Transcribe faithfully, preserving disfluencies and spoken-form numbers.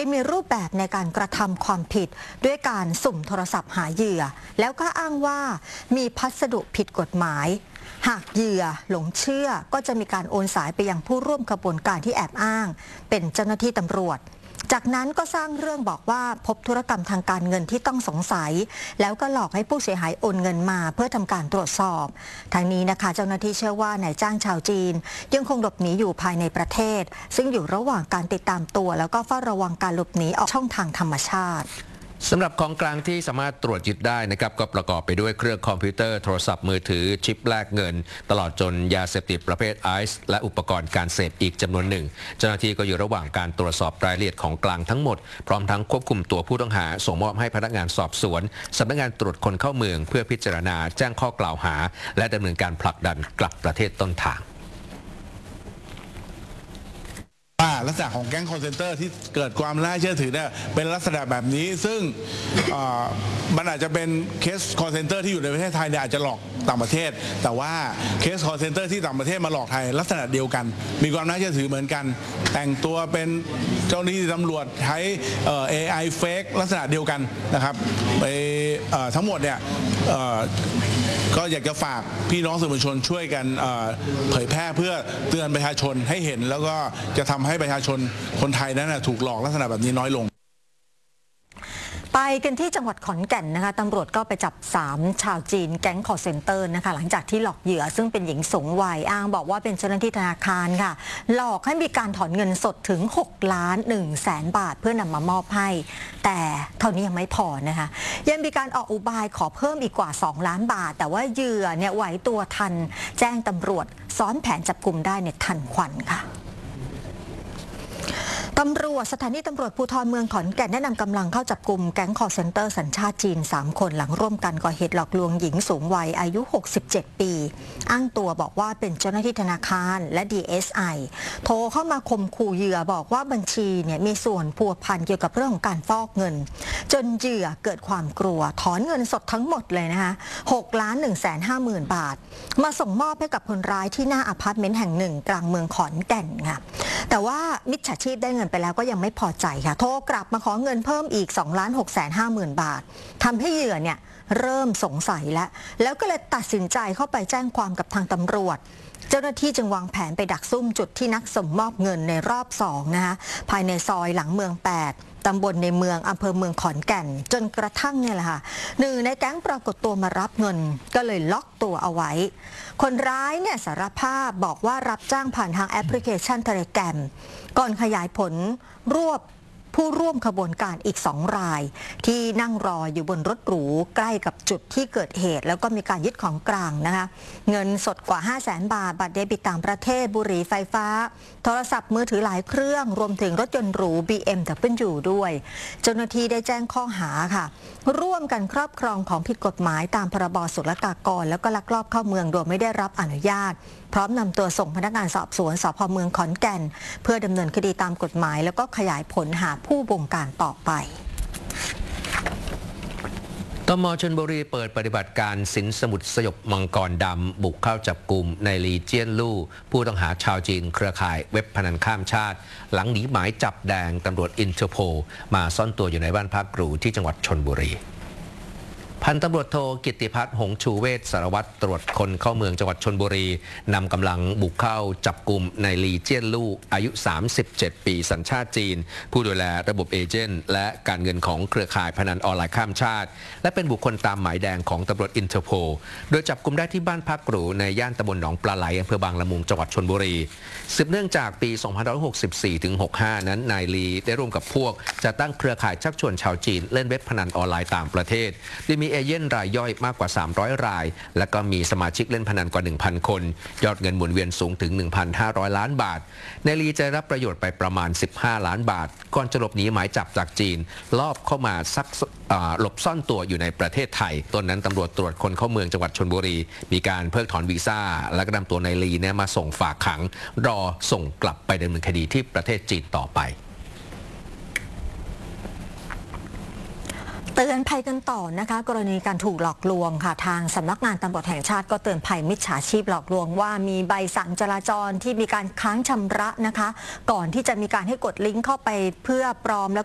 ยมีรูปแบบในการกระทำความผิดด้วยการสุ่มโทรศัพท์หาเหยื่อแล้วก็อ้างว่ามีพัสดุผิดกฎหมายหากเหยื่อหลงเชื่อก็จะมีการโอนสายไปยังผู้ร่วมขบวนการที่แอบอ้างเป็นเจ้าหน้าที่ตำรวจจากนั้นก็สร้างเรื่องบอกว่าพบธุรกรรมทางการเงินที่ต้องสงสัยแล้วก็หลอกให้ผู้เสียหายโอนเงินมาเพื่อทำการตรวจสอบทางนี้นะคะเจ้าหน้าที่เชื่อว่านายจ้างชาวจีนยังคงหลบหนีอยู่ภายในประเทศซึ่งอยู่ระหว่างการติดตามตัวแล้วก็เฝ้าระวังการหลบหนีออกช่องทางธรรมชาติสำหรับของกลางที่สามารถตรวจยึดได้นะครับก็ประกอบไปด้วยเครื่องคอมพิวเตอร์โทรศัพท์มือถือชิปแลกเงินตลอดจนยาเสพติดประเภทไอซ์และอุปกรณ์การเสพอีกจำนวนหนึ่งเจ้าหน้าที่ก็อยู่ระหว่างการตรวจสอบรายละเอียดของกลางทั้งหมดพร้อมทั้งควบคุมตัวผู้ต้องหาส่งมอบให้พนักงานสอบสวนสำนักงานตรวจคนเข้าเมืองเพื่อพิจารณาแจ้งข้อกล่าวหาและดำเนินการผลักดันกลับประเทศต้นทางลักษณะของแก๊งคอลเซ็นเตอร์ที่เกิดความน่าเชื่อถือเนี่ยเป็นลักษณะแบบนี้ซึ่งมันอาจจะเป็นเคสคอลเซ็นเตอร์ที่อยู่ในประเทศไทยเนี่ยอาจจะหลอกต่างประเทศแต่ว่าเคสคอลเซ็นเตอร์ที่ต่างประเทศมาหลอกไทยลักษณะเดียวกันมีความน่าเชื่อถือเหมือนกันแต่งตัวเป็นเจ้าหน้าที่ตำรวจใช้ เอไอ fake ลักษณะเดียวกันนะครับไปทั้งหมดเนี่ยก็อยากจะฝากพี่น้องสื่อมวลชนช่วยกันเผยแพร่เพื่อเตือนประชาชนให้เห็นแล้วก็จะทำให้ประชาชนคนไทยนั้นถูกหลอกลักษณะแบบนี้น้อยลงไปกันที่จังหวัดขอนแก่นนะคะตำรวจก็ไปจับสามชาวจีนแก๊งคอลเซ็นเตอร์นะคะหลังจากที่หลอกเหยื่อซึ่งเป็นหญิงสูงวัยอ้างบอกว่าเป็นเจ้าหน้าที่ธนาคารค่ะหลอกให้มีการถอนเงินสดถึงหกล้านหนึ่งแสนบาทเพื่อนำมามอบให้แต่เท่านี้ยังไม่พอนะคะยังมีการออกอุบายขอเพิ่มอีกกว่าสองล้านบาทแต่ว่าเหยื่อเนี่ยไหวตัวทันแจ้งตำรวจซ้อนแผนจับกลุ่มได้เนี่ยทันควันค่ะตำรวจสถานีตำรวจภูธรเมืองขอนแก่นได้นำกำลังเข้าจับกลุ่มแก๊งคอลเซ็นเตอร์สัญชาติจีนสามคนหลังร่วมกันก่อเหตุหลอกลวงหญิงสูงวัยอายุหกสิบเจ็ดปีอ้างตัวบอกว่าเป็นเจ้าหน้าที่ธนาคารและ ดี เอส ไอ โทรเข้ามาข่มขู่เหยื่อบอกว่าบัญชีเนี่ยมีส่วนพัวพันเกี่ยวกับเรื่องของการฟอกเงินจนเหยื่อเกิดความกลัวถอนเงินสดทั้งหมดเลยนะคะหกล้านหนึ่งแสนห้าหมื่นบาทมาส่งมอบให้กับคนร้ายที่หน้าอพาร์ตเมนต์แห่งหนึ่งกลางเมืองขอนแก่นค่ะแต่ว่ามิจฉาชีพได้เงินไปแล้วก็ยังไม่พอใจค่ะโทรกลับมาขอเงินเพิ่มอีก สองล้านหกแสนห้าหมื่นบาททำให้เหยื่อเนี่ยเริ่มสงสัยแล้วแล้วก็เลยตัดสินใจเข้าไปแจ้งความกับทางตำรวจเจ้าหน้าที่จึงวางแผนไปดักซุ่มจุดที่นักส่งมอบเงินในรอบสองนะคะภายในซอยหลังเมืองแปดตำบลในเมืองอำเภอเมืองขอนแก่นจนกระทั่งเนี่ยแหละค่ะหนึ่งในแก๊งปรากฏตัวมารับเงินก็เลยล็อกตัวเอาไว้คนร้ายเนี่ยสารภาพบอกว่ารับจ้างผ่านทางแอปพลิเคชันเทเลแกรมก่อนขยายผลรวบผู้ร่วมขบวนการอีกสองรายที่นั่งรออยู่บนรถหรูใกล้กับจุดที่เกิดเหตุแล้วก็มีการยึดของกลางนะคะเงินสดกว่า ห้าแสนบาทบัตรเดบิตต่างประเทศบุหรี่ไฟฟ้าโทรศัพท์มือถือหลายเครื่องรวมถึงรถยนต์หรู บี เอ็ม ดับเบิลยู ด้วยเจ้าหน้าที่ได้แจ้งข้อหาค่ะร่วมกันครอบครองของผิดกฎหมายตามพรบศุลกากรแล้วก็ลักลอบเข้าเมืองโดยไม่ได้รับอนุญาตพร้อมนำตัวส่งพนักงานสอบสวนสภ.เมืองขอนแก่นเพื่อดำเนินคดีตามกฎหมายแล้วก็ขยายผลหาผู้บงการต่อไปตม.ชลบุรีเปิดปฏิบัติการสินสมุทรสยบมังกรดำบุกเข้าจับกลุ่มในลีเจียนลู่ผู้ต้องหาชาวจีนเครือข่ายเว็บพนันข้ามชาติหลังหนีหมายจับแดงตำรวจอินเตอร์โพลมาซ่อนตัวอยู่ในบ้านพักหรูที่จังหวัดชลบุรีพันตำรวจโทกิตติพัฒน์หงชูเวชสารวัตรตรวจคนเข้าเมืองจังหวัดชลบุรีนำกำลังบุกเข้าจับกลุ่มในลีเจียนลู่อายุสามสิบเจ็ดปีสัญชาติจีนผู้ดูแลระบบเอเจนต์และการเงินของเครือข่ายพนันออนไลน์ข้ามชาติและเป็นบุคคลตามหมายแดงของตำรวจอินเตอร์โพลโดยจับกลุ่มได้ที่บ้านพักหรูในย่านตำบลหนองปลาไหลอำเภอบางละมุงจังหวัดชลบุรีสืบเนื่องจากปีสองพันห้าร้อยหกสิบสี่ถึงหกสิบห้านั้นนายลีได้ร่วมกับพวกจะตั้งเครือข่ายชักชวนชาวจีนเล่นเว็บพนันออนไลน์ต่างประเทศโดยมีเอเจนต์รายย่อยมากกว่าสามร้อยรายและก็มีสมาชิกเล่นพนันกว่า หนึ่งพัน คนยอดเงินหมุนเวียนสูงถึง หนึ่งพันห้าร้อย ล้านบาทนายลีจะรับประโยชน์ไปประมาณสิบห้าล้านบาทก่อนจะหลบหนีหมายจับจากจีนลอบเข้ามาซักหลบซ่อนตัวอยู่ในประเทศไทยตอนนั้นตำรวจตรวจคนเข้าเมืองจังหวัดชลบุรีมีการเพิกถอนวีซ่าและก็นำตัวนายลีเนี่ยมาส่งฝากขังรอส่งกลับไปดำเนินคดีที่ประเทศจีนต่อไปเตือนภัยกันต่อนะคะกรณีการถูกหลอกลวงค่ะทางสำนักงานตำรวจแห่งชาติก็เตือนภัยมิจฉาชีพหลอกลวงว่ามีใบสั่งจราจรที่มีการค้างชำระนะคะก่อนที่จะมีการให้กดลิงก์เข้าไปเพื่อปลอมแล้ว